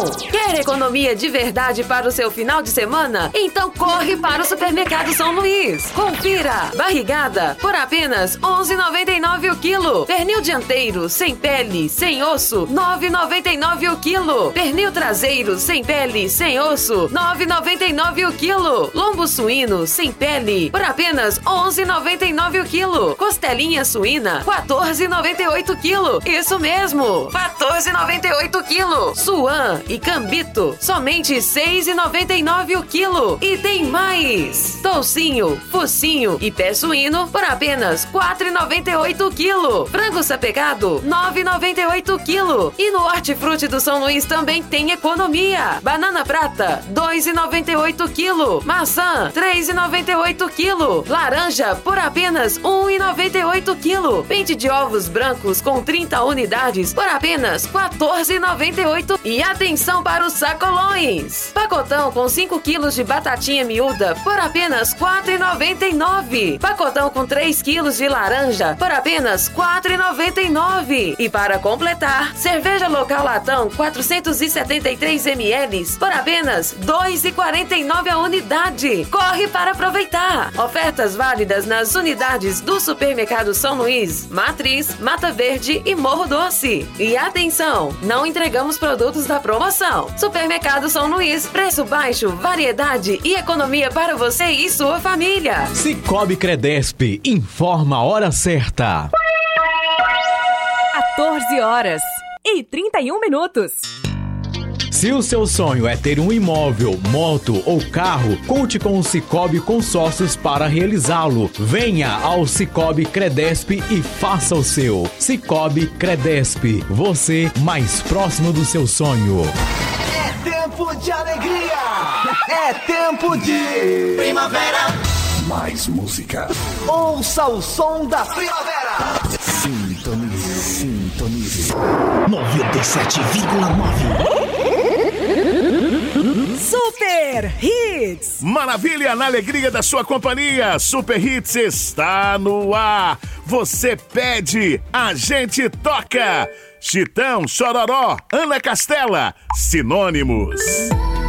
Atenção! Quer economia de verdade para o seu final de semana? Então corre para o Supermercado São Luís. Confira! Barrigada por apenas R$ 11,99 o quilo. Pernil dianteiro sem pele, sem osso, R$ 9,99 o quilo. Pernil traseiro sem pele, sem osso, R$ 9,99 o quilo. Lombo suíno sem pele por apenas R$ 11,99 o quilo. Costelinha suína, R$ 14,98 o quilo. Isso mesmo, R$ 14,98 o quilo. Suã e cambito, somente R$ 6,99 o quilo. E tem mais! Toucinho, focinho e pé suíno por apenas R$ 4,98 o quilo. Frango sapecado, R$ 9,98 o quilo. E no Hortifruti do São Luís também tem economia. Banana prata, R$ 2,98 o quilo. Maçã, R$ 3,98 o quilo. Laranja por apenas R$ 1,98 o quilo. Pente de ovos brancos com 30 unidades por apenas R$ 14,98. E atenção para os sacolões. Pacotão com 5 quilos de batatinha miúda por apenas R$ 4,99. Pacotão com 3 quilos de laranja por apenas R$ 4,99. E para completar, cerveja local latão 473 ml por apenas R$ 2,49 a unidade. Corre para aproveitar. Ofertas válidas nas unidades do Supermercado São Luís, Matriz, Mata Verde e Morro Doce. E atenção, não entregamos produtos da promoção. Supermercado São Luís, preço baixo, variedade e economia para você e sua família. Sicoob Credesp, informa a hora certa. 14h31. Se o seu sonho é ter um imóvel, moto ou carro, conte com o Sicoob Consórcios para realizá-lo. Venha ao Sicoob Credesp e faça o seu. Sicoob Credesp, você mais próximo do seu sonho. É tempo de alegria! É tempo de primavera! Mais música. Ouça o som da primavera! Sintonize. 97,9. Super Hits. Maravilha, na alegria da sua companhia. Super Hits está no ar. Você pede, a gente toca. Chitão, Chororó, Ana Castela, Sinônimos.